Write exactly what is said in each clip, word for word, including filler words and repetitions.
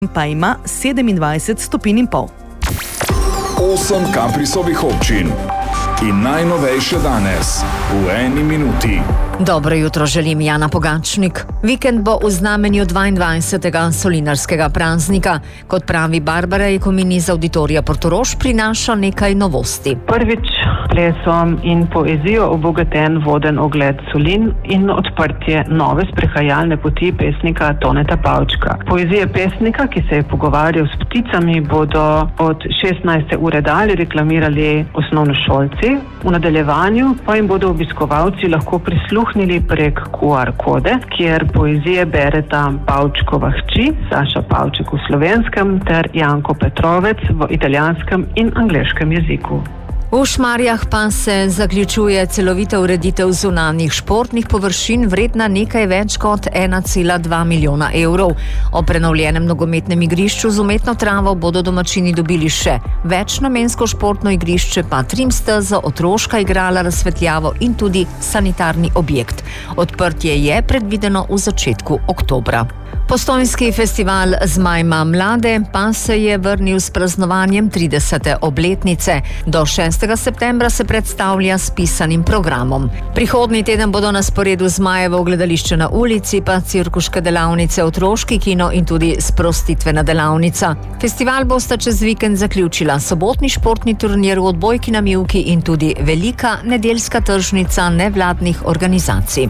pa ima sedemindvajset stopinj in pol. Osem Caprisovih občin in najnovejše danes v eni minuti. Dobro jutro želim, Jana Pogačnik. Vikend bo v znamenju dvaindvajsetega solinarskega praznika. Kot pravi Barbara Jekomin iz Auditorija Portorož, prinaša nekaj novosti. Prvič plesom in poezijo obogaten voden ogled solin in odprtje nove sprehajalne poti pesnika Toneta Pavčka. Poezije pesnika, ki se je pogovarjal s pticami, bodo od šestnajste ure dalje reklamirali osnovnošolci. V nadaljevanju pa jim bodo obiskovalci lahko prisluhnili prek Q R kode, kjer poezije bereta Pavčkova hči, Saša Pavček v slovenskem ter Janko Petrovec v italijanskem in angleškem jeziku. V Šmarjah pa se zaključuje celovita ureditev zunanjih športnih površin vredna nekaj več kot ena cela dva milijona evrov. O prenovljenem nogometnem igrišču z umetno travo bodo domačini dobili še večnamensko športno igrišče, pa trim stezo, otroška igrala, razsvetljavo in tudi sanitarni objekt. Odprtje je predvideno v začetku oktobra. Postojnski festival Zmajma mlade pa se je vrnil s praznovanjem tridesete obletnice. Do šestega septembra se predstavlja s pisanim programom. Prihodnji teden bodo na sporedu Zmajevo gledališče na ulici, pa cirkuške delavnice, otroški kino in tudi sprostitvena delavnica. Festival bosta čez vikend zaključila sobotni športni turnir v odbojki na mivki in tudi velika nedeljska tržnica nevladnih organizacij.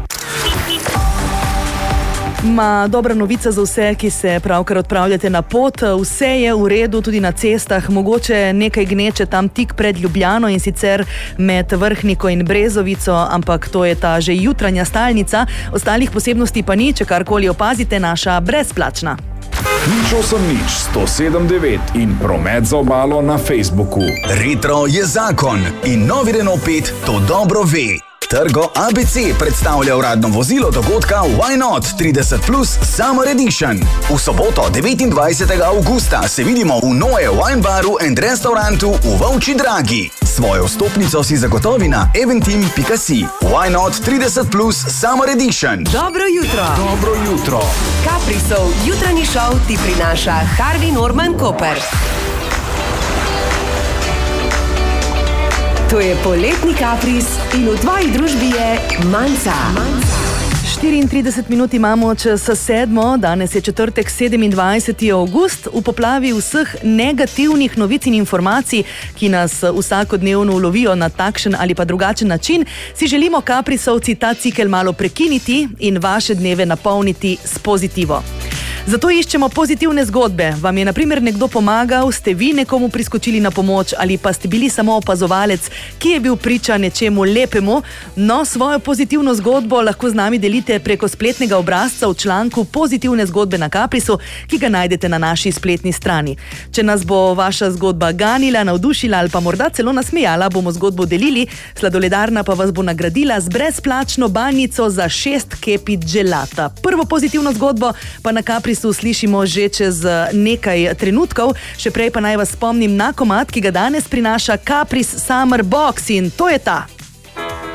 Ma dobra novica za vse, ki se pravkar odpravljate na pot. Vse je v redu tudi na cestah, mogoče nekaj gneče tam tik pred Ljubljano in sicer med Vrhniko in Brezovico, ampak to je ta že jutranja stalnica. Ostalih posebnosti pa ni, če karkoli opazite, naša brezplačna. Nič osem nič sto sedem devet in promet za obalo na Facebooku. Retro je zakon in novi Renault pet to dobro ve. Trgo A B C predstavlja uradno vozilo dogodka Why Not trideset plus Summer Edition. V soboto devetindvajsetega avgusta se vidimo v Noe Wine Baru and Restaurantu v Volčji Dragi. Svojo vstopnico si zagotovi na eventim pika si. Why Not trideset plus Summer Edition. Dobro jutro. Dobro jutro. Caprisov jutranji šov ti prinaša Harvey Norman Koper. To je poletni Capris in v tvoji družbi je Manca. štiriintrideset minut imamo čez sedmo, danes je četrtek sedemindvajseti avgust. V poplavi vseh negativnih novic in informacij, ki nas vsakodnevno ulovijo na takšen ali pa drugačen način, si želimo Caprisovci ta cikel malo prekiniti in vaše dneve napolniti s pozitivo. Zato iščemo pozitivne zgodbe. Vam je na primer nekdo pomagal, ste vi nekomu priskočili na pomoč ali pa ste bili samo opazovalec, ki je bil priča nečemu lepemu. No, svojo pozitivno zgodbo lahko z nami delite preko spletnega obrazca v članku Pozitivne zgodbe na Caprisu, ki ga najdete na naši spletni strani. Če nas bo vaša zgodba ganila, navdušila ali pa morda celo nasmejala, bomo zgodbo delili, sladoledarna pa vas bo nagradila z brezplačno banjico za šest kepi dželata. Prvo pozitivno zgodbo pa na Caprisu slišimo že čez nekaj trenutkov, še prej pa naj vas spomnim na komad, ki ga danes prinaša Capris Summer Box in to je ta.